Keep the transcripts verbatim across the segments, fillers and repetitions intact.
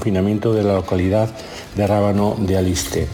confinamiento de la localidad de Rábano de Aliste.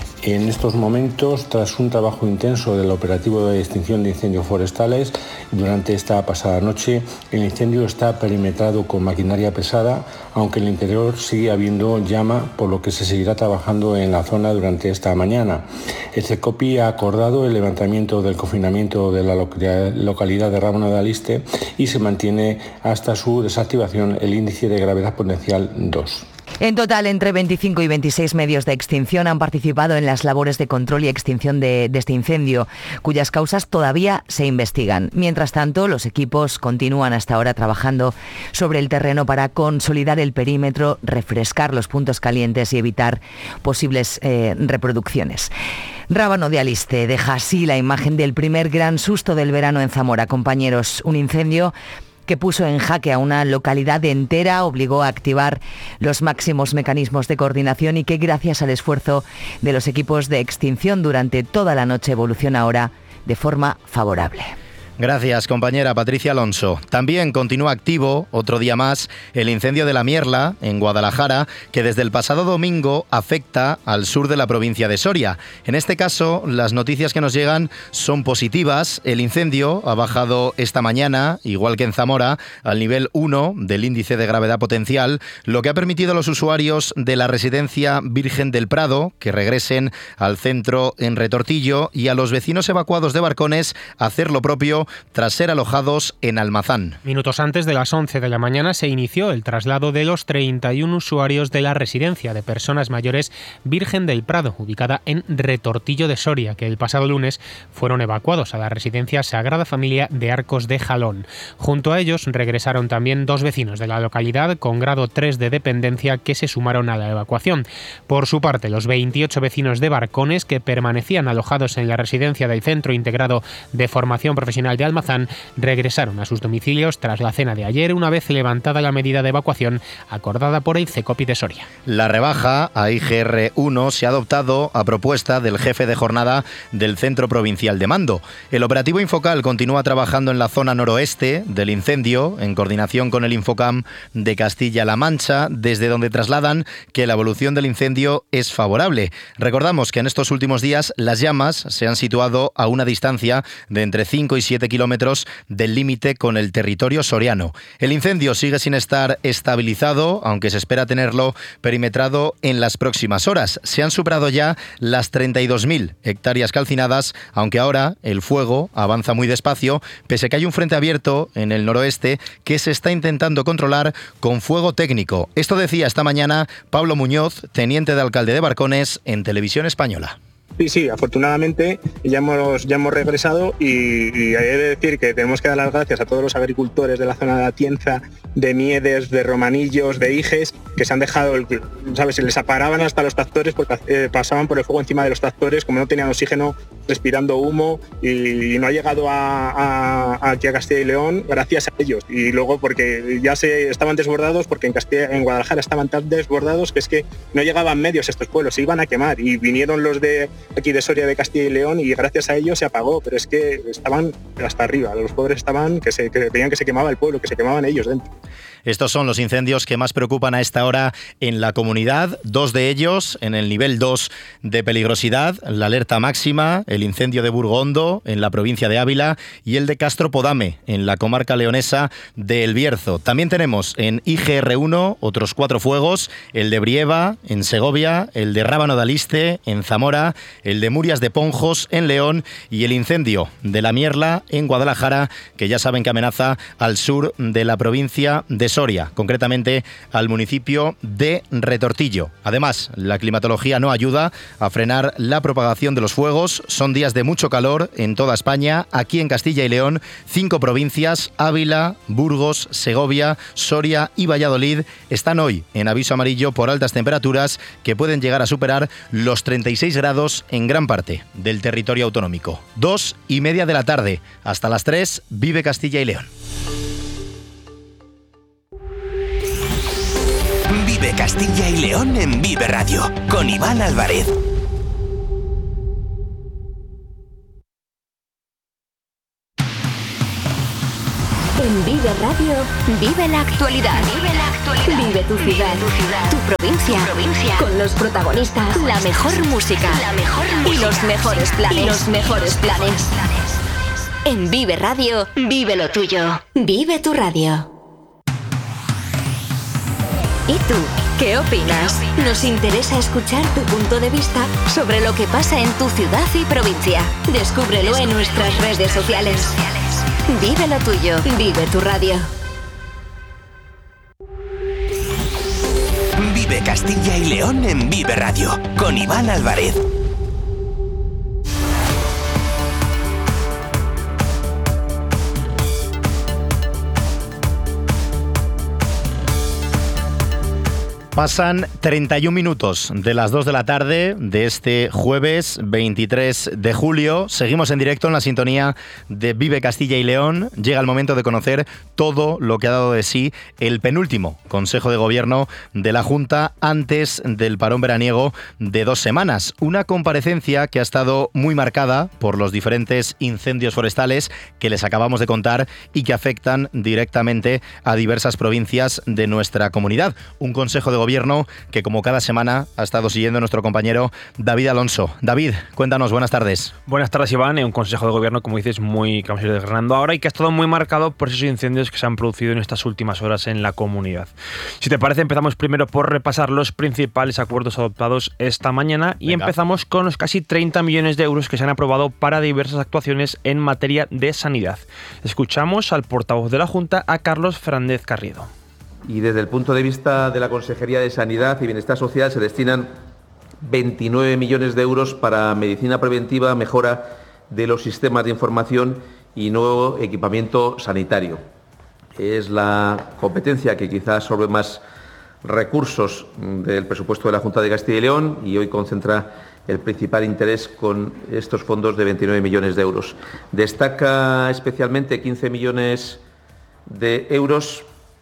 En estos momentos, tras un trabajo intenso del operativo de extinción de incendios forestales, durante esta pasada noche, el incendio está perimetrado con maquinaria pesada, aunque en el interior sigue habiendo llama, por lo que se seguirá trabajando en la zona durante esta mañana. El CECOPI ha acordado el levantamiento del confinamiento de la localidad de Rábano de Aliste y se mantiene hasta su desactivación el índice de gravedad potencial dos. En total, entre veinticinco y veintiséis medios de extinción han participado en las labores de control y extinción de, de este incendio, cuyas causas todavía se investigan. Mientras tanto, los equipos continúan hasta ahora trabajando sobre el terreno para consolidar el perímetro, refrescar los puntos calientes y evitar posibles eh, reproducciones. Rábano de Aliste deja así la imagen del primer gran susto del verano en Zamora. Compañeros, un incendio que puso en jaque a una localidad entera, obligó a activar los máximos mecanismos de coordinación y que, gracias al esfuerzo de los equipos de extinción durante toda la noche, evoluciona ahora de forma favorable. Gracias, compañera Patricia Alonso. También continúa activo, otro día más, el incendio de La Mierla, en Guadalajara, que desde el pasado domingo afecta al sur de la provincia de Soria. En este caso, las noticias que nos llegan son positivas. El incendio ha bajado esta mañana, igual que en Zamora, al nivel uno del índice de gravedad potencial, lo que ha permitido a los usuarios de la residencia Virgen del Prado que regresen al centro en Retortillo y a los vecinos evacuados de Barcones hacer lo propio tras ser alojados en Almazán. Minutos antes de las once de la mañana se inició el traslado de los treinta y uno usuarios de la residencia de personas mayores Virgen del Prado, ubicada en Retortillo de Soria, que el pasado lunes fueron evacuados a la residencia Sagrada Familia de Arcos de Jalón. Junto a ellos regresaron también dos vecinos de la localidad con grado tres de dependencia que se sumaron a la evacuación. Por su parte, los veintiocho vecinos de Barcones que permanecían alojados en la residencia del Centro Integrado de Formación Profesional de Almazán regresaron a sus domicilios tras la cena de ayer, una vez levantada la medida de evacuación acordada por el CECOPI de Soria. La rebaja a I G R uno se ha adoptado a propuesta del jefe de jornada del Centro Provincial de Mando. El operativo Infocal continúa trabajando en la zona noroeste del incendio, en coordinación con el Infocam de Castilla-La Mancha, desde donde trasladan que la evolución del incendio es favorable. Recordamos que en estos últimos días las llamas se han situado a una distancia de entre cinco y siete kilómetros del límite con el territorio soriano. El incendio sigue sin estar estabilizado, aunque se espera tenerlo perimetrado en las próximas horas. Se han superado ya las treinta y dos mil hectáreas calcinadas, aunque ahora el fuego avanza muy despacio, pese a que hay un frente abierto en el noroeste que se está intentando controlar con fuego técnico. Esto decía esta mañana Pablo Muñoz, teniente de alcalde de Barcones, en Televisión Española. Sí, sí, afortunadamente ya hemos, ya hemos regresado y, y hay que decir que tenemos que dar las gracias a todos los agricultores de la zona de Atienza, de Miedes, de Romanillos, de Iges, que se han dejado, ¿sabes? Se les apagaban hasta los tractores porque eh, pasaban por el fuego encima de los tractores, como no tenían oxígeno, respirando humo y, y no ha llegado a, a, aquí a Castilla y León gracias a ellos. Y luego porque ya se estaban desbordados, porque en Castilla, en Guadalajara estaban tan desbordados que es que no llegaban medios a estos pueblos, se iban a quemar y vinieron los de aquí de Soria, de Castilla y León, y gracias a ellos se apagó, pero es que estaban hasta arriba, los pobres estaban, que, se, que veían que se quemaba el pueblo, que se quemaban ellos dentro. Estos son los incendios que más preocupan a esta hora en la comunidad, dos de ellos en el nivel dos de peligrosidad, la alerta máxima, el incendio de Burgondo en la provincia de Ávila y el de Castro Podame en la comarca leonesa de El Bierzo. También tenemos en I G R uno otros cuatro fuegos, el de Brieva en Segovia, el de Rábano de Aliste en Zamora, el de Murias de Ponjos en León y el incendio de La Mierla en Guadalajara, que ya saben que amenaza al sur de la provincia de Soria, concretamente al municipio de Retortillo. Además, la climatología no ayuda a frenar la propagación de los fuegos. Son días de mucho calor en toda España. Aquí en Castilla y León, cinco provincias, Ávila, Burgos, Segovia, Soria y Valladolid, están hoy en aviso amarillo por altas temperaturas que pueden llegar a superar los treinta y seis grados en gran parte del territorio autonómico. Dos y media de la tarde. Hasta las tres, vive Castilla y León. Vive Castilla y León en Vive Radio, con Iván Álvarez. En Vive Radio, vive la actualidad. Vive la actualidad. Vive tu ciudad, tu provincia. provincia. provincia. Con los protagonistas, la mejor música, la mejor música y los mejores planes. Y los mejores planes. En Vive Radio, vive lo tuyo. Vive tu radio. ¿Y tú? ¿Qué opinas? Nos interesa escuchar tu punto de vista sobre lo que pasa en tu ciudad y provincia. Descúbrelo en nuestras redes sociales. Vive lo tuyo, vive tu radio. Vive Castilla y León en Vive Radio, con Iván Álvarez. Pasan treinta y un minutos de las dos de la tarde de este jueves veintitrés de julio. Seguimos en directo en la sintonía de Vive Castilla y León. Llega el momento de conocer todo lo que ha dado de sí el penúltimo Consejo de Gobierno de la Junta antes del parón veraniego de dos semanas. Una comparecencia que ha estado muy marcada por los diferentes incendios forestales que les acabamos de contar y que afectan directamente a diversas provincias de nuestra comunidad. Un Consejo de Gobierno que, como cada semana, ha estado siguiendo nuestro compañero David Alonso. David, cuéntanos, buenas tardes. Buenas tardes, Iván. Un Consejo de Gobierno, como dices, muy que vamos a ir desgranando ahora y que ha estado muy marcado por esos incendios que se han producido en estas últimas horas en la comunidad. Si te parece, empezamos primero por repasar los principales acuerdos adoptados esta mañana y Venga. empezamos con los casi treinta millones de euros que se han aprobado para diversas actuaciones en materia de sanidad. Escuchamos al portavoz de la Junta, a Carlos Fernández Carriedo. Y desde el punto de vista de la Consejería de Sanidad y Bienestar Social se destinan veintinueve millones de euros para medicina preventiva, mejora de los sistemas de información y nuevo equipamiento sanitario. Es la competencia que quizás absorbe más recursos del presupuesto de la Junta de Castilla y León y hoy concentra el principal interés con estos fondos de veintinueve millones de euros. Destaca especialmente quince millones de euros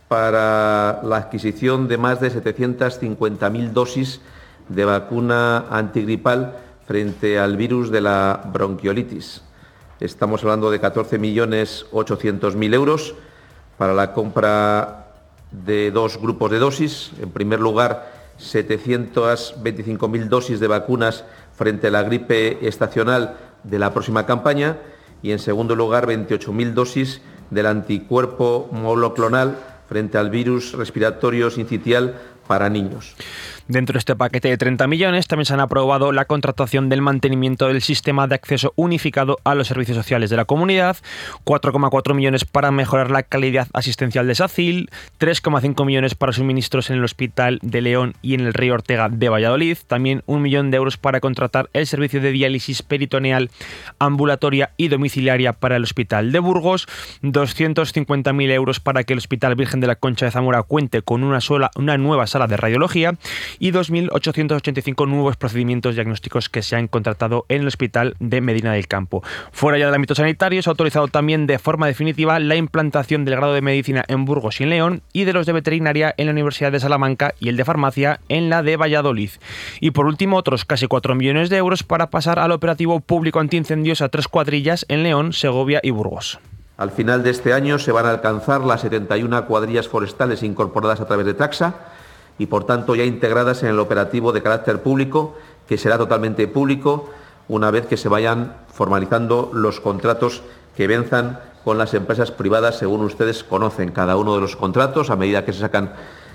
para la adquisición de más de setecientas cincuenta mil dosis de vacuna antigripal frente al virus de la bronquiolitis. Estamos hablando de catorce millones ochocientos mil euros para la compra de dos grupos de dosis. En primer lugar, setecientas veinticinco mil dosis de vacunas frente a la gripe estacional de la próxima campaña y, en segundo lugar, veintiocho mil dosis del anticuerpo monoclonal frente al virus respiratorio sincitial para niños. Dentro de este paquete de treinta millones también se han aprobado la contratación del mantenimiento del sistema de acceso unificado a los servicios sociales de la comunidad, cuatro coma cuatro millones para mejorar la calidad asistencial de SACIL, tres coma cinco millones para suministros en el Hospital de León y en el Río Ortega de Valladolid, también un millón de euros para contratar el servicio de diálisis peritoneal ambulatoria y domiciliaria para el Hospital de Burgos, doscientos cincuenta mil euros para que el Hospital Virgen de la Concha de Zamora cuente con una, sola, una nueva sala de radiología y dos mil ochocientos ochenta y cinco nuevos procedimientos diagnósticos que se han contratado en el Hospital de Medina del Campo. Fuera ya del ámbito sanitario, se ha autorizado también de forma definitiva la implantación del grado de Medicina en Burgos y en León y de los de Veterinaria en la Universidad de Salamanca y el de Farmacia en la de Valladolid. Y por último, otros casi cuatro millones de euros para pasar al operativo público antiincendios a tres cuadrillas en León, Segovia y Burgos. Al final de este año se van a alcanzar las setenta y una cuadrillas forestales incorporadas a través de Traxa y, por tanto, ya integradas en el operativo de carácter público, que será totalmente público una vez que se vayan formalizando los contratos que venzan con las empresas privadas, según ustedes conocen cada uno de los contratos. A medida que se sacan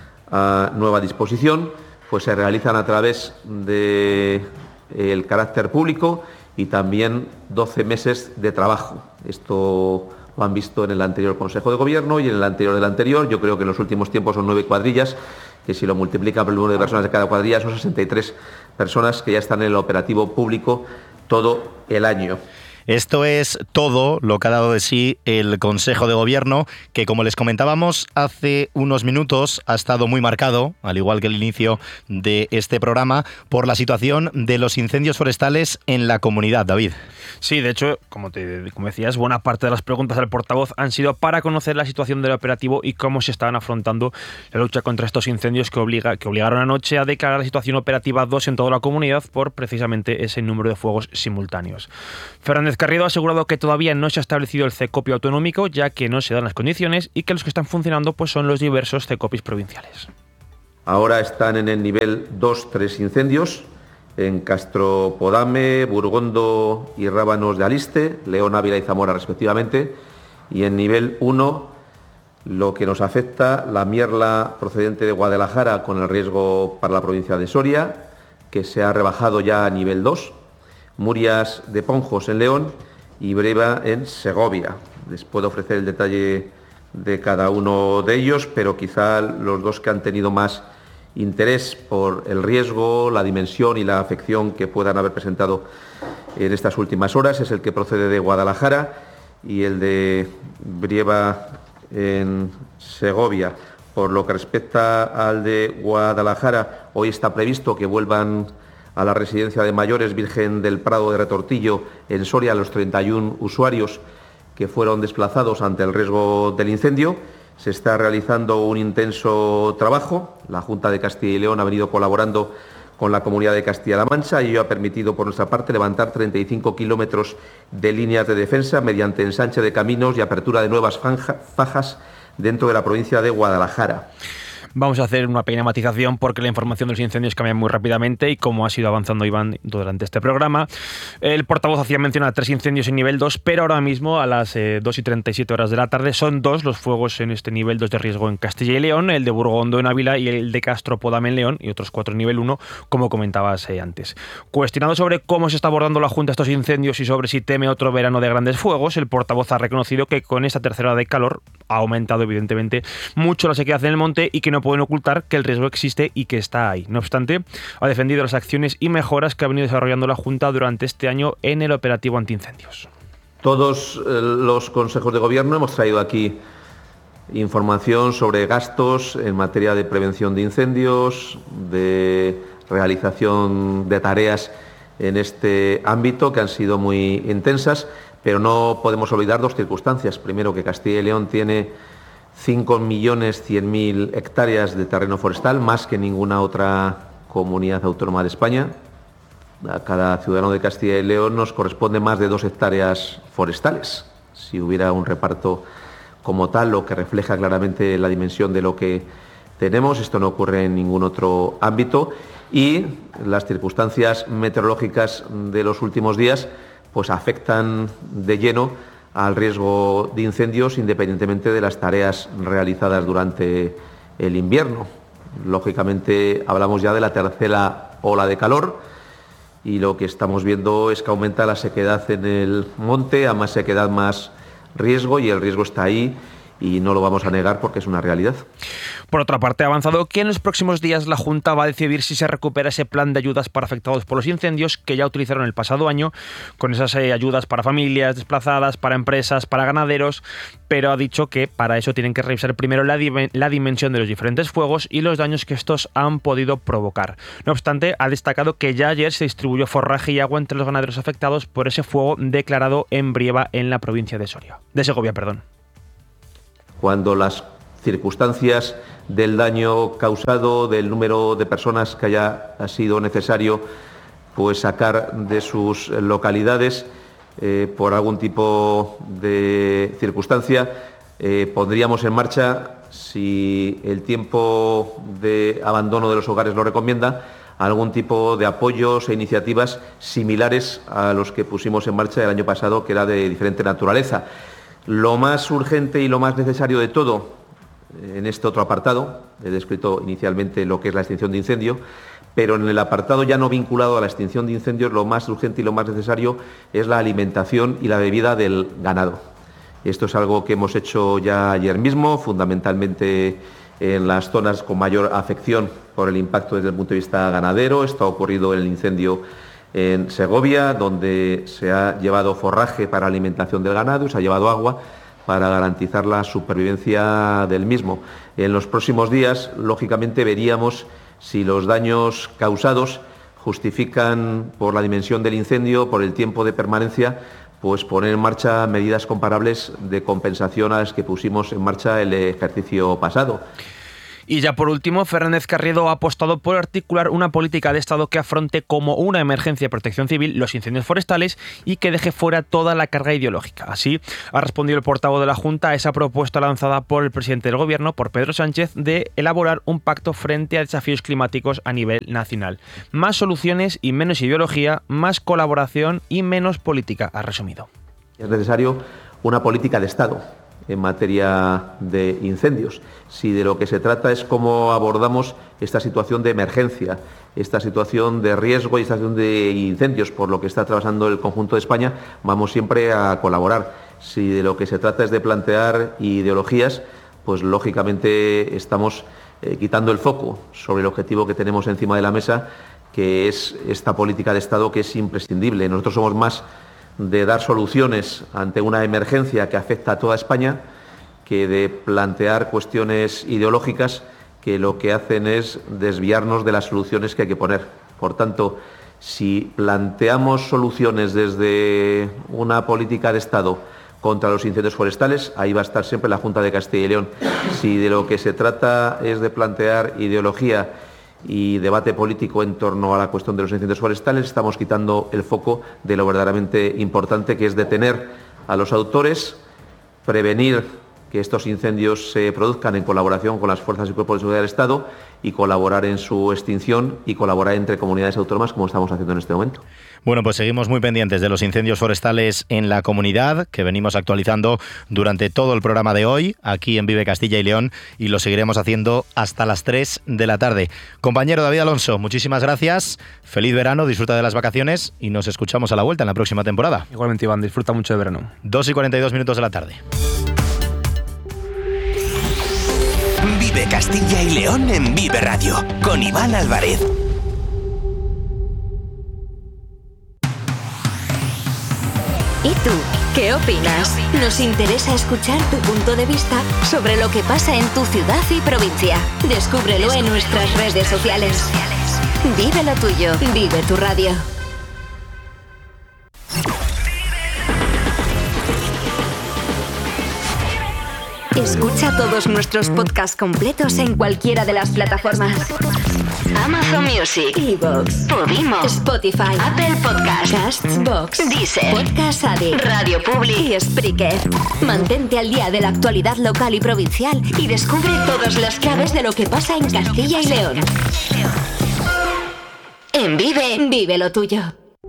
a nueva disposición, pues se realizan a través del carácter público y también doce meses de trabajo. Esto lo han visto en el anterior Consejo de Gobierno y en el anterior del anterior. Yo creo que en los últimos tiempos son nueve cuadrillas, que si lo multiplican por el número de personas de cada cuadrilla son sesenta y tres personas que ya están en el operativo público todo el año. Esto es todo lo que ha dado de sí el Consejo de Gobierno, que, como les comentábamos hace unos minutos, ha estado muy marcado, al igual que el inicio de este programa, por la situación de los incendios forestales en la comunidad. David. Sí, de hecho, como, te, como decías, buena parte de las preguntas del portavoz han sido para conocer la situación del operativo y cómo se estaban afrontando la lucha contra estos incendios que, obliga, que obligaron anoche a declarar la situación operativa dos en toda la comunidad por precisamente ese número de fuegos simultáneos. Fernández Carriedo ha asegurado que todavía no se ha establecido el CECOPI autonómico, ya que no se dan las condiciones, y que los que están funcionando pues son los diversos CECOPIs provinciales. Ahora están en el nivel dos tres incendios, en Castropodame, Burgondo y Rábanos de Aliste, León, Ávila y Zamora respectivamente, y en nivel uno, lo que nos afecta, la Mierla procedente de Guadalajara con el riesgo para la provincia de Soria, que se ha rebajado ya a nivel dos, Murias de Ponjos en León y Breva en Segovia. Les puedo ofrecer el detalle de cada uno de ellos, pero quizá los dos que han tenido más interés por el riesgo, la dimensión y la afección que puedan haber presentado en estas últimas horas es el que procede de Guadalajara y el de Brieva en Segovia. Por lo que respecta al de Guadalajara, hoy está previsto que vuelvan a la residencia de mayores Virgen del Prado de Retortillo en Soria los treinta y uno usuarios que fueron desplazados ante el riesgo del incendio. Se está realizando un intenso trabajo. La Junta de Castilla y León ha venido colaborando con la Comunidad de Castilla-La Mancha y ello ha permitido, por nuestra parte, levantar treinta y cinco kilómetros de líneas de defensa mediante ensanche de caminos y apertura de nuevas fajas dentro de la provincia de Guadalajara. Vamos a hacer una pequeña matización porque la información de los incendios cambia muy rápidamente y como ha sido avanzando Iván durante este programa, el portavoz hacía mención a tres incendios en nivel dos, pero ahora mismo a las eh, dos y treinta y siete horas de la tarde son dos los fuegos en este nivel dos de riesgo en Castilla y León, el de Burgondo en Ávila y el de Castropodame en León y otros cuatro en nivel uno, como comentabas eh, antes. Cuestionado sobre cómo se está abordando la Junta estos incendios y sobre si teme otro verano de grandes fuegos, el portavoz ha reconocido que con esta tercera ola de calor ha aumentado evidentemente mucho la sequedad en el monte y que no pueden ocultar que el riesgo existe y que está ahí. No obstante, ha defendido las acciones y mejoras que ha venido desarrollando la Junta durante este año en el operativo antiincendios. Todos eh, los consejos de gobierno hemos traído aquí información sobre gastos en materia de prevención de incendios, de realización de tareas en este ámbito que han sido muy intensas, pero no podemos olvidar dos circunstancias. Primero, que Castilla y León tiene cinco millones cien mil hectáreas de terreno forestal, más que ninguna otra comunidad autónoma de España. A cada ciudadano de Castilla y León nos corresponde más de dos hectáreas forestales. Si hubiera un reparto como tal, lo que refleja claramente la dimensión de lo que tenemos, esto no ocurre en ningún otro ámbito. Y las circunstancias meteorológicas de los últimos días pues afectan de lleno al riesgo de incendios independientemente de las tareas realizadas durante el invierno. Lógicamente hablamos ya de la tercera ola de calor y lo que estamos viendo es que aumenta la sequedad en el monte, a más sequedad más riesgo y el riesgo está ahí y no lo vamos a negar porque es una realidad. Por otra parte, ha avanzado que en los próximos días la Junta va a decidir si se recupera ese plan de ayudas para afectados por los incendios que ya utilizaron el pasado año, con esas eh, ayudas para familias desplazadas, para empresas, para ganaderos, pero ha dicho que para eso tienen que revisar primero la, di- la dimensión de los diferentes fuegos y los daños que estos han podido provocar. No obstante, ha destacado que ya ayer se distribuyó forraje y agua entre los ganaderos afectados por ese fuego declarado en Brieva, en la provincia de Soria, de Segovia, perdón. Cuando las circunstancias del daño causado, del número de personas que haya sido necesario pues sacar de sus localidades eh, por algún tipo de circunstancia, eh, pondríamos en marcha, si el tiempo de abandono de los hogares lo recomienda, algún tipo de apoyos e iniciativas similares a los que pusimos en marcha el año pasado, que era de diferente naturaleza. Lo más urgente y lo más necesario de todo, en este otro apartado, he descrito inicialmente lo que es la extinción de incendio, pero en el apartado ya no vinculado a la extinción de incendios, lo más urgente y lo más necesario es la alimentación y la bebida del ganado. Esto es algo que hemos hecho ya ayer mismo, fundamentalmente en las zonas con mayor afección por el impacto desde el punto de vista ganadero. Esto ha ocurrido en el incendio en Segovia, donde se ha llevado forraje para alimentación del ganado y se ha llevado agua para garantizar la supervivencia del mismo. En los próximos días, lógicamente, veríamos si los daños causados justifican, por la dimensión del incendio, por el tiempo de permanencia, pues poner en marcha medidas comparables de compensación a las que pusimos en marcha el ejercicio pasado. Y ya por último, Fernández Carriedo ha apostado por articular una política de Estado que afronte como una emergencia de protección civil los incendios forestales y que deje fuera toda la carga ideológica. Así ha respondido el portavoz de la Junta a esa propuesta lanzada por el presidente del Gobierno, por Pedro Sánchez, de elaborar un pacto frente a desafíos climáticos a nivel nacional. Más soluciones y menos ideología, más colaboración y menos política, ha resumido. Es necesario una política de Estado en materia de incendios. Si de lo que se trata es cómo abordamos esta situación de emergencia, esta situación de riesgo y esta situación de incendios por lo que está atravesando el conjunto de España, vamos siempre a colaborar. Si de lo que se trata es de plantear ideologías, pues lógicamente estamos eh, quitando el foco sobre el objetivo que tenemos encima de la mesa, que es esta política de Estado que es imprescindible. Nosotros somos más de dar soluciones ante una emergencia que afecta a toda España que de plantear cuestiones ideológicas que lo que hacen es desviarnos de las soluciones que hay que poner. Por tanto, si planteamos soluciones desde una política de Estado contra los incendios forestales, ahí va a estar siempre la Junta de Castilla y León. Si de lo que se trata es de plantear ideología y debate político en torno a la cuestión de los incendios forestales, estamos quitando el foco de lo verdaderamente importante, que es detener a los autores, prevenir que estos incendios se produzcan en colaboración con las fuerzas y cuerpos de seguridad del Estado y colaborar en su extinción y colaborar entre comunidades autónomas como estamos haciendo en este momento. Bueno, pues seguimos muy pendientes de los incendios forestales en la comunidad, que venimos actualizando durante todo el programa de hoy, aquí en Vive Castilla y León, y lo seguiremos haciendo hasta las tres de la tarde. Compañero David Alonso, muchísimas gracias, feliz verano, disfruta de las vacaciones y nos escuchamos a la vuelta en la próxima temporada. Igualmente, Iván, disfruta mucho de verano. dos y cuarenta y dos minutos de la tarde. Vive Castilla y León en Vive Radio, con Iván Álvarez. ¿Y tú? ¿Qué opinas? Nos interesa escuchar tu punto de vista sobre lo que pasa en tu ciudad y provincia. Descúbrelo en nuestras redes sociales. Vive lo tuyo, vive tu radio. Escucha todos nuestros podcasts completos en cualquiera de las plataformas: Amazon Music, iVoox, Podimo, Spotify, Apple Podcasts, Castbox, Deezer, Podcast Addict, Radio Public y Spreaker. Mantente al día de la actualidad local y provincial y descubre todas las claves de lo que pasa en Castilla y León. En Vive, vive lo tuyo.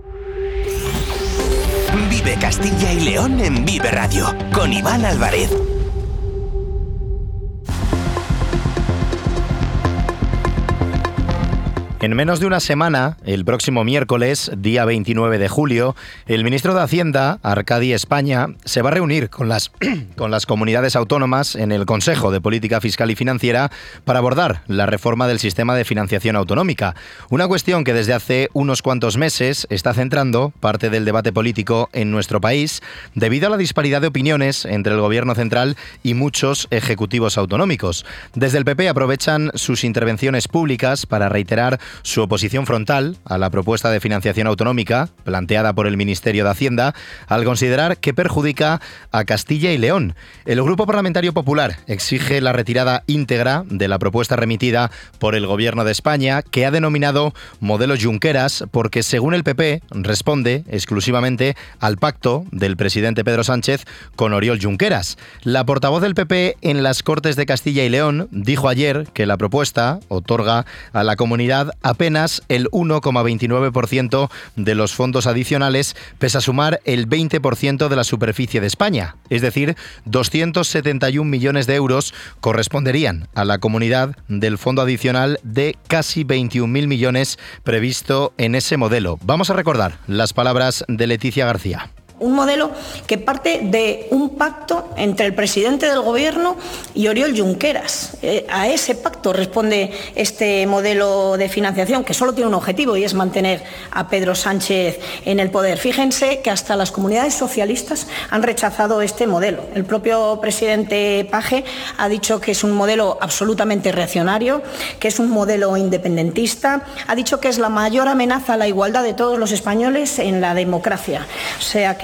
Vive Castilla y León en Vive Radio, con Iván Álvarez. En menos de una semana, el próximo miércoles, día veintinueve de julio, el ministro de Hacienda, Arcadi España, se va a reunir con las, con las comunidades autónomas en el Consejo de Política Fiscal y Financiera para abordar la reforma del sistema de financiación autonómica. Una cuestión que desde hace unos cuantos meses está centrando parte del debate político en nuestro país debido a la disparidad de opiniones entre el Gobierno central y muchos ejecutivos autonómicos. Desde el P P aprovechan sus intervenciones públicas para reiterar su oposición frontal a la propuesta de financiación autonómica planteada por el Ministerio de Hacienda, al considerar que perjudica a Castilla y León. El Grupo Parlamentario Popular exige la retirada íntegra de la propuesta remitida por el Gobierno de España, que ha denominado modelo Junqueras, porque según el P P responde exclusivamente al pacto del presidente Pedro Sánchez con Oriol Junqueras. La portavoz del P P en las Cortes de Castilla y León dijo ayer que la propuesta otorga a la comunidad apenas el uno coma veintinueve por ciento de los fondos adicionales, pese a sumar el veinte por ciento de la superficie de España. Es decir, doscientos setenta y un millones de euros corresponderían a la comunidad del fondo adicional de casi veintiún mil millones previsto en ese modelo. Vamos a recordar las palabras de Leticia García. Un modelo que parte de un pacto entre el presidente del Gobierno y Oriol Junqueras. Eh, a ese pacto responde este modelo de financiación, que solo tiene un objetivo y es mantener a Pedro Sánchez en el poder. Fíjense que hasta las comunidades socialistas han rechazado este modelo. El propio presidente Page ha dicho que es un modelo absolutamente reaccionario, que es un modelo independentista, ha dicho que es la mayor amenaza a la igualdad de todos los españoles en la democracia. O sea que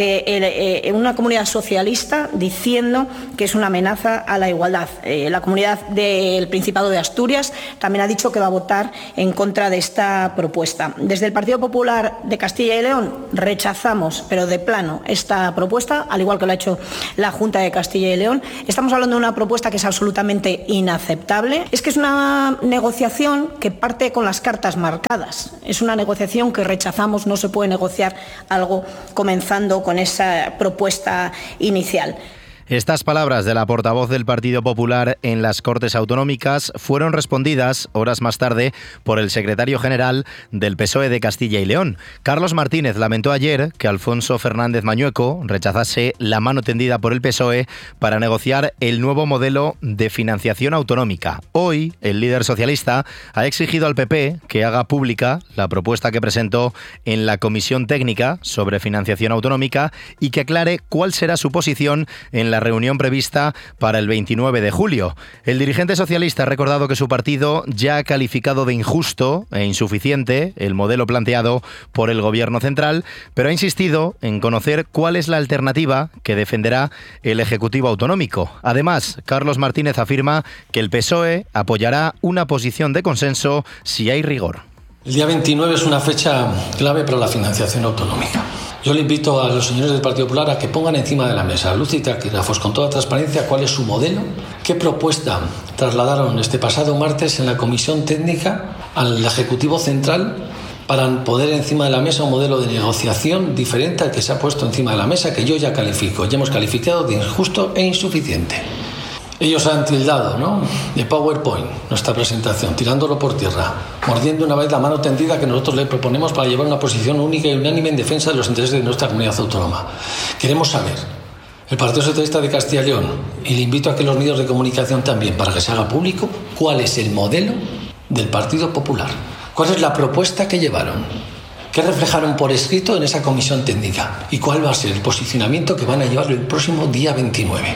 eh, eh, una comunidad socialista diciendo que es una amenaza a la igualdad. Eh, la comunidad del Principado de Asturias también ha dicho que va a votar en contra de esta propuesta. Desde el Partido Popular de Castilla y León rechazamos, pero de plano, esta propuesta, al igual que lo ha hecho la Junta de Castilla y León. Estamos hablando de una propuesta que es absolutamente inaceptable. Es que es una negociación que parte con las cartas marcadas. Es una negociación que rechazamos, no se puede negociar algo comenzando con esa propuesta inicial. Estas palabras de la portavoz del Partido Popular en las Cortes Autonómicas fueron respondidas horas más tarde por el secretario general del P S O E de Castilla y León. Carlos Martínez lamentó ayer que Alfonso Fernández Mañueco rechazase la mano tendida por el P S O E para negociar el nuevo modelo de financiación autonómica. Hoy, el líder socialista ha exigido al P P que haga pública la propuesta que presentó en la Comisión Técnica sobre Financiación Autonómica y que aclare cuál será su posición en la reunión prevista para el veintinueve de julio. El dirigente socialista ha recordado que su partido ya ha calificado de injusto e insuficiente el modelo planteado por el Gobierno central, pero ha insistido en conocer cuál es la alternativa que defenderá el Ejecutivo autonómico. Además, Carlos Martínez afirma que el P S O E apoyará una posición de consenso si hay rigor. El día veintinueve es una fecha clave para la financiación autonómica. Yo le invito a los señores del Partido Popular a que pongan encima de la mesa, luz y taquígrafos, con toda transparencia, cuál es su modelo, qué propuesta trasladaron este pasado martes en la Comisión Técnica al Ejecutivo Central para poner encima de la mesa un modelo de negociación diferente al que se ha puesto encima de la mesa, que yo ya califico, ya hemos calificado de injusto e insuficiente. Ellos han tildado, ¿no?, de PowerPoint nuestra presentación, tirándolo por tierra, mordiendo una vez la mano tendida que nosotros le proponemos para llevar una posición única y unánime en defensa de los intereses de nuestra comunidad autónoma. Queremos saber, el Partido Socialista de Castilla y León, y le invito a que los medios de comunicación también, para que se haga público, cuál es el modelo del Partido Popular, cuál es la propuesta que llevaron, qué reflejaron por escrito en esa comisión técnica y cuál va a ser el posicionamiento que van a llevar el próximo día veintinueve.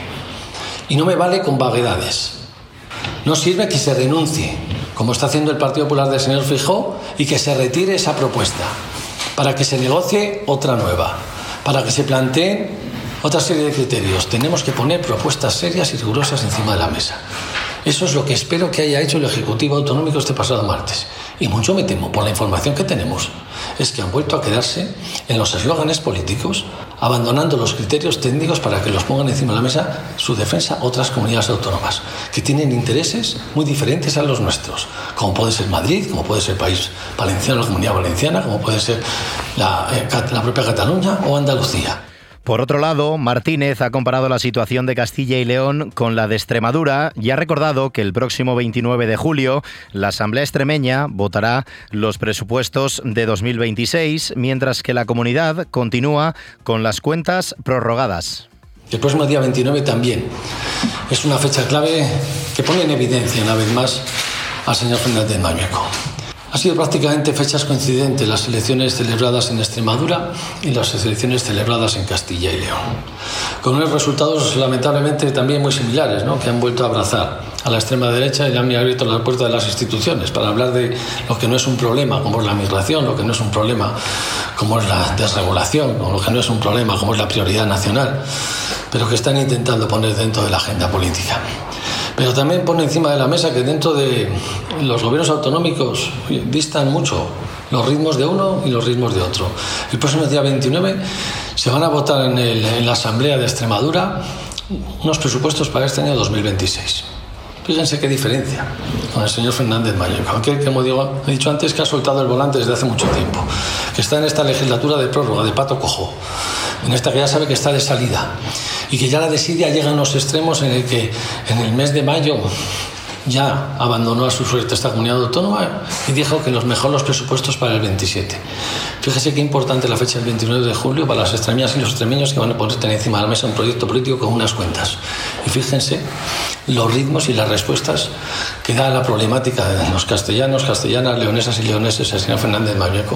Y no me vale con vaguedades. No sirve que se renuncie, como está haciendo el Partido Popular del señor Feijóo, y que se retire esa propuesta, para que se negocie otra nueva, para que se planteen otra serie de criterios. Tenemos que poner propuestas serias y rigurosas encima de la mesa. Eso es lo que espero que haya hecho el Ejecutivo Autonómico este pasado martes. Y mucho me temo, por la información que tenemos, es que han vuelto a quedarse en los eslóganes políticos, abandonando los criterios técnicos para que los pongan encima de la mesa su defensa otras comunidades autónomas, que tienen intereses muy diferentes a los nuestros, como puede ser Madrid, como puede ser el País Valenciano, la Comunidad Valenciana, como puede ser la, eh, la propia Cataluña o Andalucía. Por otro lado, Martínez ha comparado la situación de Castilla y León con la de Extremadura y ha recordado que el próximo veintinueve de julio la Asamblea extremeña votará los presupuestos de dos mil veintiséis, mientras que la comunidad continúa con las cuentas prorrogadas. El próximo día veintinueve también es una fecha clave que pone en evidencia una vez más al señor Fernández Mañueco. Ha sido prácticamente fechas coincidentes las elecciones celebradas en Extremadura y las elecciones celebradas en Castilla y León, con unos resultados lamentablemente también muy similares, ¿no?, que han vuelto a abrazar a la extrema derecha y le han abierto las puertas de las instituciones para hablar de lo que no es un problema, como es la migración, lo que no es un problema, como es la desregulación, o lo que no es un problema, como es la prioridad nacional, pero que están intentando poner dentro de la agenda política. Pero también pone encima de la mesa que dentro de los gobiernos autonómicos distan mucho los ritmos de uno y los ritmos de otro. El próximo día veintinueve se van a votar en, el, en la Asamblea de Extremadura unos presupuestos para este año dos mil veintiséis. Fíjense qué diferencia con el señor Fernández Mañueco, aquel que, como digo, he dicho antes, que ha soltado el volante desde hace mucho tiempo, que está en esta legislatura de prórroga, de pato cojo, en esta que ya sabe que está de salida y que ya la desidia llega a unos extremos en el que en el mes de mayo ya abandonó a su suerte esta comunidad autónoma y dijo que los mejor los presupuestos para el veintisiete. Fíjese qué importante la fecha del veintinueve de julio para las extremeñas y los extremeños, que van a poder tener encima de la mesa un proyecto político con unas cuentas. Y fíjense los ritmos y las respuestas que da la problemática de los castellanos, castellanas, leonesas y leoneses al señor Fernández Mañueco.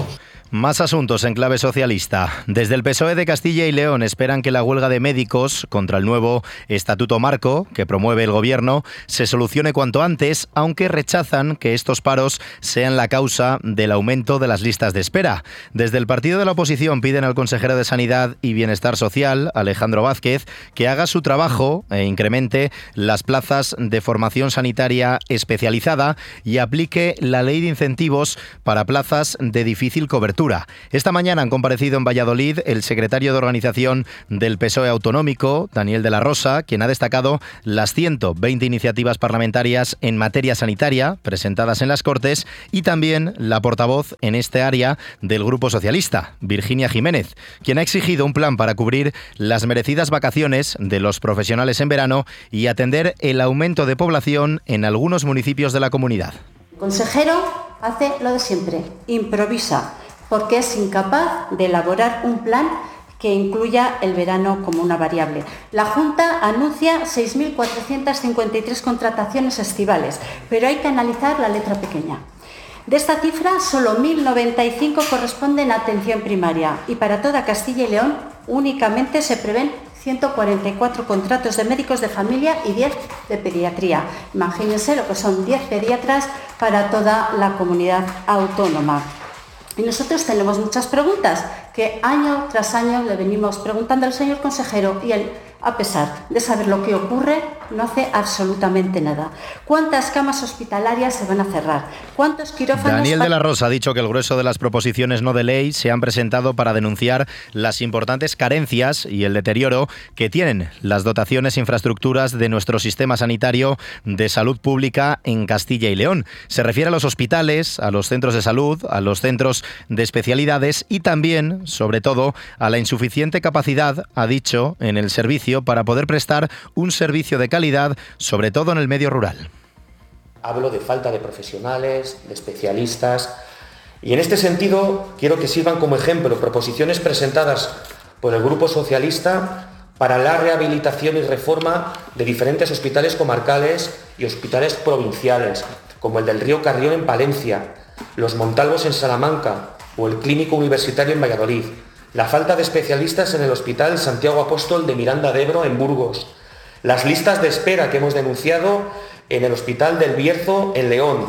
Más asuntos en clave socialista. Desde el P S O E de Castilla y León esperan que la huelga de médicos contra el nuevo Estatuto Marco que promueve el Gobierno se solucione cuanto antes, aunque rechazan que estos paros sean la causa del aumento de las listas de espera. Desde el partido de la oposición piden al consejero de Sanidad y Bienestar Social, Alejandro Vázquez, que haga su trabajo e incremente las plazas de formación sanitaria especializada y aplique la ley de incentivos para plazas de difícil cobertura. Esta mañana han comparecido en Valladolid el secretario de Organización del P S O E autonómico, Daniel de la Rosa, quien ha destacado las ciento veinte iniciativas parlamentarias en materia sanitaria presentadas en las Cortes, y también la portavoz en este área del Grupo Socialista, Virginia Jiménez, quien ha exigido un plan para cubrir las merecidas vacaciones de los profesionales en verano y atender el aumento de población en algunos municipios de la comunidad. El consejero hace lo de siempre, improvisa, porque es incapaz de elaborar un plan que incluya el verano como una variable. La Junta anuncia seis mil cuatrocientas cincuenta y tres contrataciones estivales, pero hay que analizar la letra pequeña. De esta cifra, solo mil noventa y cinco corresponden a atención primaria y para toda Castilla y León únicamente se prevén ciento cuarenta y cuatro contratos de médicos de familia y diez de pediatría. Imagínense lo que son diez pediatras para toda la comunidad autónoma. Y nosotros tenemos muchas preguntas que año tras año le venimos preguntando al señor consejero y él, a pesar de saber lo que ocurre, no hace absolutamente nada. ¿Cuántas camas hospitalarias se van a cerrar? ¿Cuántos quirófanos? Daniel de la Rosa ha dicho que el grueso de las proposiciones no de ley se han presentado para denunciar las importantes carencias y el deterioro que tienen las dotaciones e infraestructuras de nuestro sistema sanitario de salud pública en Castilla y León. Se refiere a los hospitales, a los centros de salud, a los centros de especialidades y también, sobre todo, a la insuficiente capacidad, ha dicho, en el servicio para poder prestar un servicio de calidad, sobre todo en el medio rural. Hablo de falta de profesionales, de especialistas, y en este sentido quiero que sirvan como ejemplo proposiciones presentadas por el Grupo Socialista para la rehabilitación y reforma de diferentes hospitales comarcales y hospitales provinciales, como el del Río Carrión en Palencia, los Montalvos en Salamanca o el Clínico Universitario en Valladolid. La falta de especialistas en el Hospital Santiago Apóstol de Miranda de Ebro en Burgos. Las listas de espera que hemos denunciado en el Hospital del Bierzo en León.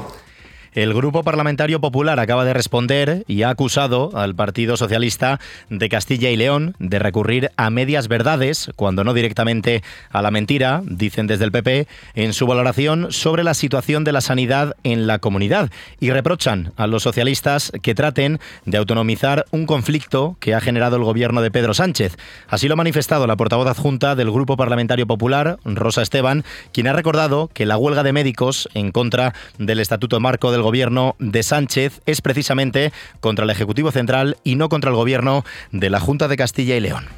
El Grupo Parlamentario Popular acaba de responder y ha acusado al Partido Socialista de Castilla y León de recurrir a medias verdades, cuando no directamente a la mentira, dicen desde el P P, en su valoración sobre la situación de la sanidad en la comunidad, y reprochan a los socialistas que traten de autonomizar un conflicto que ha generado el gobierno de Pedro Sánchez. Así lo ha manifestado la portavoz adjunta del Grupo Parlamentario Popular, Rosa Esteban, quien ha recordado que la huelga de médicos en contra del Estatuto Marco del gobierno de Sánchez es precisamente contra el Ejecutivo Central y no contra el gobierno de la Junta de Castilla y León.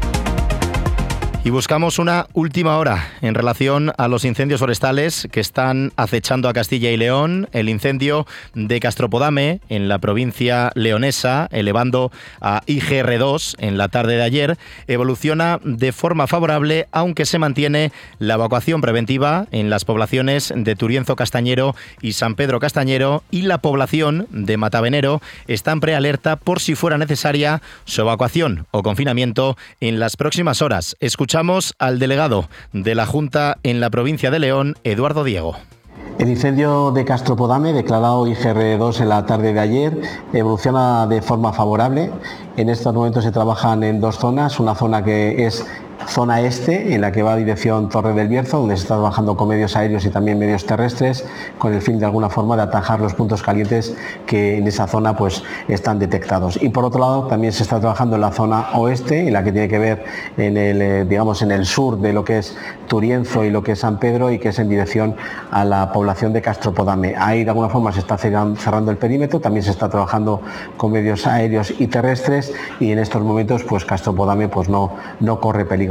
Y buscamos una última hora en relación a los incendios forestales que están acechando a Castilla y León. El incendio de Castropodame en la provincia leonesa, elevando a I G R dos en la tarde de ayer, evoluciona de forma favorable, aunque se mantiene la evacuación preventiva en las poblaciones de Turienzo Castañero y San Pedro Castañero, y la población de Matavenero está en prealerta por si fuera necesaria su evacuación o confinamiento en las próximas horas. Escuchamos Escuchamos al delegado de la Junta en la provincia de León, Eduardo Diego. El incendio de Castropodame, declarado I G R dos en la tarde de ayer, evoluciona de forma favorable. En estos momentos se trabajan en dos zonas, una zona que es zona este, en la que va dirección Torre del Bierzo, donde se está trabajando con medios aéreos y también medios terrestres, con el fin de alguna forma de atajar los puntos calientes que en esa zona pues están detectados. Y por otro lado también se está trabajando en la zona oeste, en la que tiene que ver en el, eh, digamos, en el sur de lo que es Turienzo y lo que es San Pedro, y que es en dirección a la población de Castropodame. Ahí de alguna forma se está cerrando el perímetro, también se está trabajando con medios aéreos y terrestres, y en estos momentos pues Castropodame pues no, no corre peligro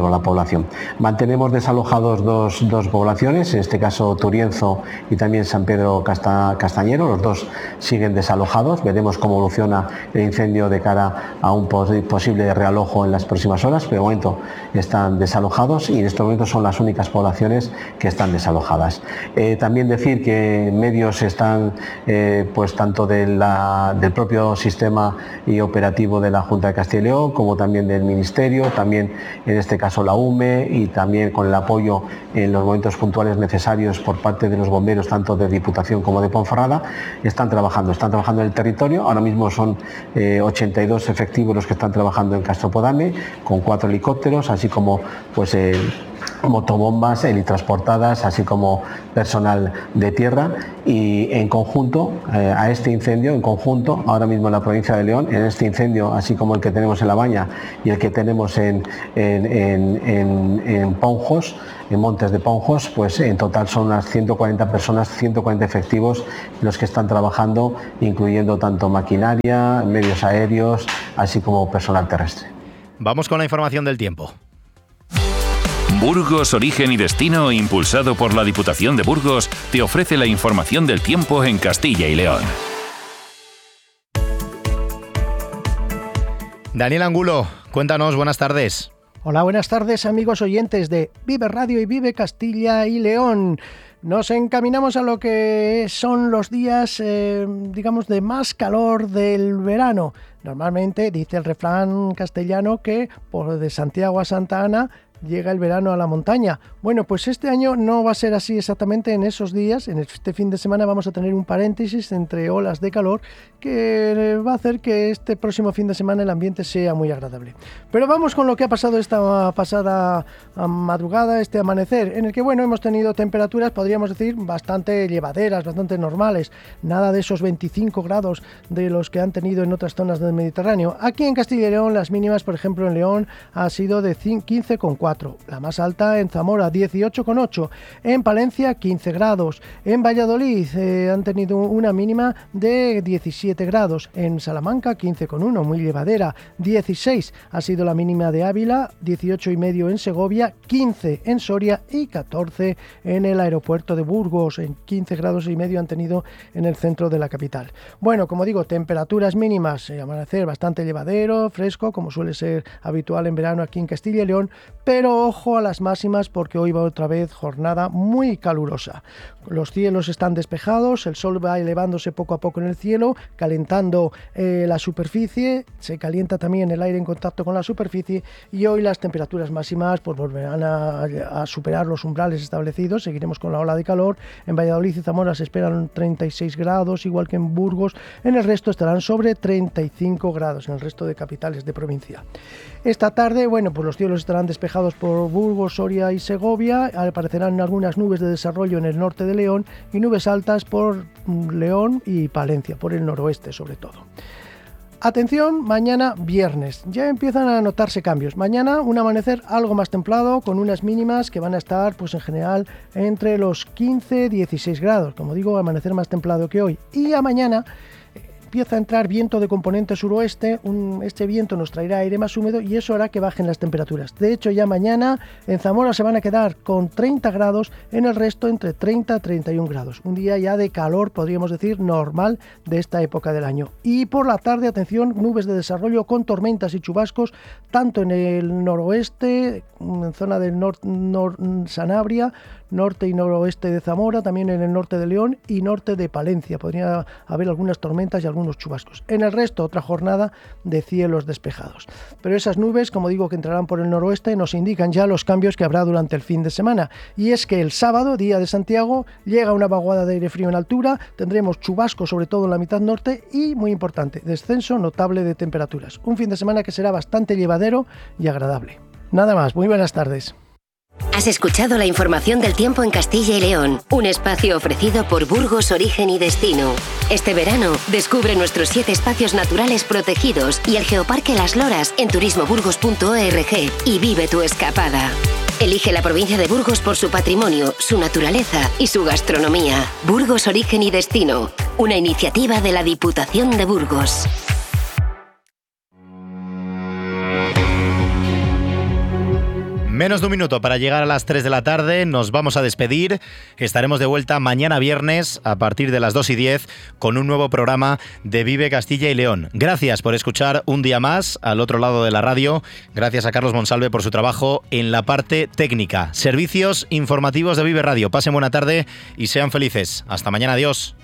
peligro a la población. Mantenemos desalojados dos, dos poblaciones, en este caso Turienzo y también San Pedro Casta, Castañero, los dos siguen desalojados. Veremos cómo evoluciona el incendio de cara a un posible realojo en las próximas horas, pero de momento están desalojados y en estos momentos son las únicas poblaciones que están desalojadas. Eh, también decir que medios están, eh, pues tanto de la, del propio sistema y operativo de la Junta de Castilla y León, como también del Ministerio, también en este caso la U M E y también con el apoyo en los momentos puntuales necesarios por parte de los bomberos, tanto de Diputación como de Ponferrada, están trabajando, están trabajando en el territorio. Ahora mismo son eh, ochenta y dos efectivos los que están trabajando en Castropodame, con cuatro helicópteros, así como pues eh, motobombas helitransportadas, así como personal de tierra, y en conjunto eh, a este incendio, en conjunto ahora mismo en la provincia de León, en este incendio, así como el que tenemos en La Baña y el que tenemos en, en, en, en, en Ponjos, en Montes de Ponjos, pues en total son unas ciento cuarenta personas, ciento cuarenta efectivos los que están trabajando, incluyendo tanto maquinaria, medios aéreos, así como personal terrestre. Vamos con la información del tiempo. Burgos, Origen y Destino, impulsado por la Diputación de Burgos, te ofrece la información del tiempo en Castilla y León. Daniel Angulo, cuéntanos, buenas tardes. Hola, buenas tardes amigos oyentes de Vive Radio y Vive Castilla y León. Nos encaminamos a lo que son los días, eh, digamos, de más calor del verano. Normalmente dice el refrán castellano que por de Santiago a Santa Ana llega el verano a la montaña. Bueno, pues este año no va a ser así exactamente en esos días. En este fin de semana vamos a tener un paréntesis entre olas de calor que va a hacer que este próximo fin de semana el ambiente sea muy agradable. Pero vamos con lo que ha pasado esta pasada madrugada, este amanecer, en el que, bueno, hemos tenido temperaturas, podríamos decir, bastante llevaderas, bastante normales. Nada de esos veinticinco grados de los que han tenido en otras zonas del Mediterráneo. Aquí en Castilla y León, las mínimas, por ejemplo, en León, ha sido de quince coma cuatro. La más alta en Zamora, dieciocho coma ocho. En Palencia, quince grados. En Valladolid eh, han tenido una mínima de diecisiete grados. En Salamanca, quince coma uno, muy llevadera. dieciséis ha sido la mínima de Ávila, dieciocho y medio en Segovia, quince en Soria y catorce en el aeropuerto de Burgos. En quince grados y medio han tenido en el centro de la capital. Bueno, como digo, temperaturas mínimas, eh, amanecer bastante llevadero, fresco, como suele ser habitual en verano aquí en Castilla y León, pero Pero ojo a las máximas porque hoy va otra vez jornada muy calurosa. Los cielos están despejados, el sol va elevándose poco a poco en el cielo, calentando eh, la superficie, se calienta también el aire en contacto con la superficie y hoy las temperaturas máximas pues volverán a, a superar los umbrales establecidos. Seguiremos con la ola de calor. En Valladolid y Zamora se esperan treinta y seis grados, igual que en Burgos. En el resto estarán sobre treinta y cinco grados, en el resto de capitales de provincia. Esta tarde, bueno, pues los cielos estarán despejados por Burgos, Soria y Segovia. Aparecerán algunas nubes de desarrollo en el norte de León y nubes altas por León y Palencia, por el noroeste sobre todo. Atención, mañana viernes, ya empiezan a notarse cambios. Mañana un amanecer algo más templado, con unas mínimas que van a estar pues en general entre los quince y dieciséis grados. Como digo, amanecer más templado que hoy. Y a mañana empieza a entrar viento de componente suroeste, un, este viento nos traerá aire más húmedo y eso hará que bajen las temperaturas. De hecho, ya mañana en Zamora se van a quedar con treinta grados, en el resto entre treinta y treinta y uno grados. Un día ya de calor, podríamos decir, normal de esta época del año. Y por la tarde, atención, nubes de desarrollo con tormentas y chubascos, tanto en el noroeste, en zona del norte, nor, Sanabria, norte y noroeste de Zamora, también en el norte de León y norte de Palencia. Podría haber algunas tormentas y algunos chubascos. En el resto, otra jornada de cielos despejados. Pero esas nubes, como digo, que entrarán por el noroeste, nos indican ya los cambios que habrá durante el fin de semana. Y es que el sábado, día de Santiago, llega una vaguada de aire frío en altura, tendremos chubascos sobre todo en la mitad norte y, muy importante, descenso notable de temperaturas. Un fin de semana que será bastante llevadero y agradable. Nada más, muy buenas tardes. Has escuchado la información del tiempo en Castilla y León, un espacio ofrecido por Burgos, Origen y Destino. Este verano, descubre nuestros siete espacios naturales protegidos y el Geoparque Las Loras en turismo burgos punto org y vive tu escapada. Elige la provincia de Burgos por su patrimonio, su naturaleza y su gastronomía. Burgos, Origen y Destino, una iniciativa de la Diputación de Burgos. Menos de un minuto para llegar a las tres de la tarde. Nos vamos a despedir. Estaremos de vuelta mañana viernes a partir de las dos y diez con un nuevo programa de Vive Castilla y León. Gracias por escuchar un día más al otro lado de la radio. Gracias a Carlos Monsalve por su trabajo en la parte técnica. Servicios informativos de Vive Radio. Pasen buena tarde y sean felices. Hasta mañana. Adiós.